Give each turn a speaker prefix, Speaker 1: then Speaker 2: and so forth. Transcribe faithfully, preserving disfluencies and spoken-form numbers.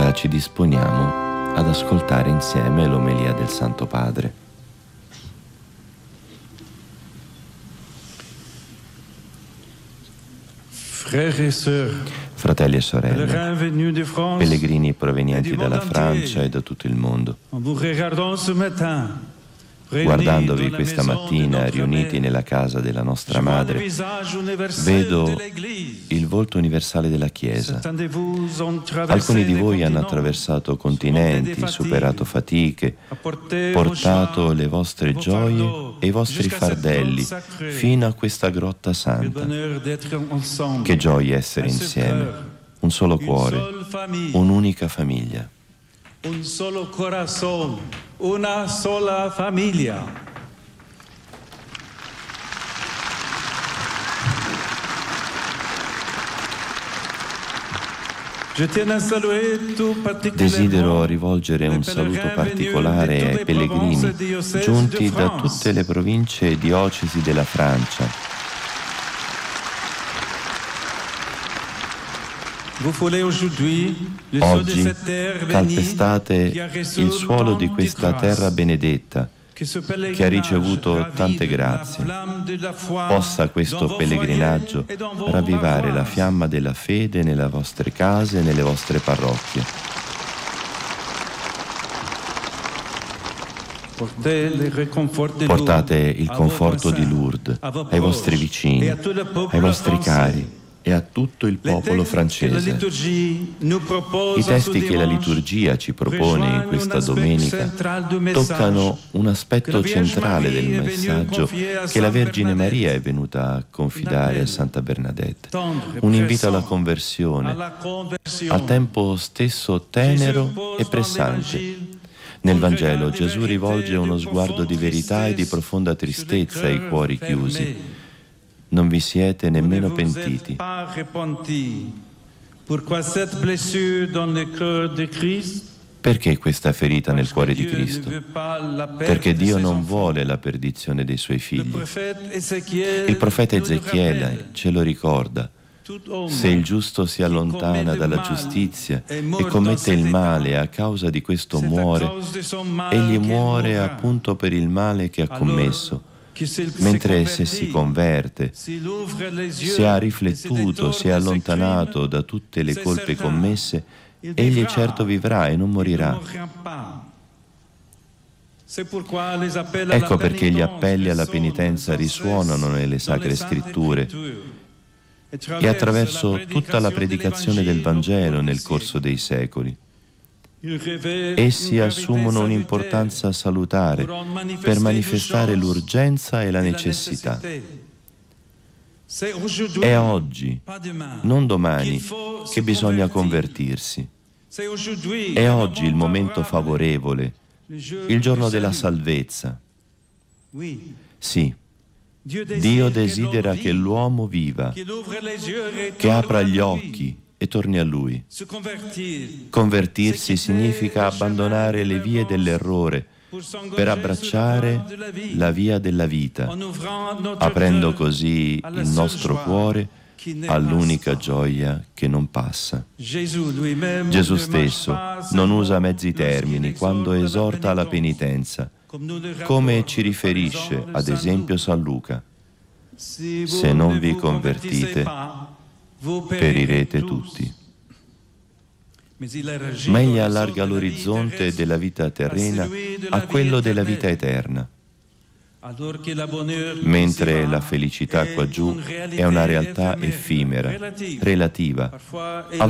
Speaker 1: ora ci disponiamo ad ascoltare insieme l'omelia del Santo Padre. Fratelli e sorelle, pellegrini provenienti dalla Francia e da tutto il mondo, guardandovi questa mattina riuniti nella casa della nostra Madre, vedo il volto universale della Chiesa. Alcuni di voi hanno attraversato continenti, superato fatiche, portato le vostre gioie e i vostri fardelli fino a questa grotta santa. Che gioia essere insieme, un solo cuore, un'unica famiglia.
Speaker 2: Un solo corazón, una sola famiglia.
Speaker 1: Desidero rivolgere un saluto particolare ai pellegrini giunti da tutte le province e diocesi della Francia. Oggi calpestate il suolo di questa terra benedetta che ha ricevuto tante grazie. Possa questo pellegrinaggio ravvivare la fiamma della fede nelle vostre case e nelle vostre parrocchie. Portate il conforto di Lourdes ai vostri vicini, ai vostri cari e a tutto il popolo francese. I testi che la liturgia ci propone in questa domenica toccano un aspetto centrale del messaggio che la Vergine Maria è venuta a confidare a Santa Bernadette, un invito alla conversione, al tempo stesso tenero e pressante. Nel Vangelo Gesù rivolge uno sguardo di verità e di profonda tristezza ai cuori chiusi. Non vi siete nemmeno pentiti. Perché questa ferita nel cuore di Cristo? Perché Dio non vuole la perdizione dei suoi figli. Il profeta Ezechiele ce lo ricorda. Se il giusto si allontana dalla giustizia e commette il male e a causa di questo muore, egli muore appunto per il male che ha commesso. Mentre se si converte, se ha riflettuto, si è allontanato da tutte le colpe commesse, egli certo vivrà e non morirà. Ecco perché gli appelli alla penitenza risuonano nelle Sacre Scritture e attraverso tutta la predicazione del Vangelo nel corso dei secoli. Essi assumono un'importanza salutare per manifestare l'urgenza e la necessità. È oggi, non domani, che bisogna convertirsi. È oggi il momento favorevole, il giorno della salvezza. Sì, Dio desidera che l'uomo viva, che apra gli occhi e torni a Lui. Convertirsi significa abbandonare le vie dell'errore per abbracciare la via della vita, aprendo così il nostro cuore all'unica gioia che non passa. Gesù stesso non usa mezzi termini quando esorta alla penitenza, come ci riferisce ad esempio San Luca. Se non vi convertite, perirete tutti. Ma egli allarga l'orizzonte della vita terrena a quello della vita eterna, mentre la felicità qua giù è una realtà effimera, relativa,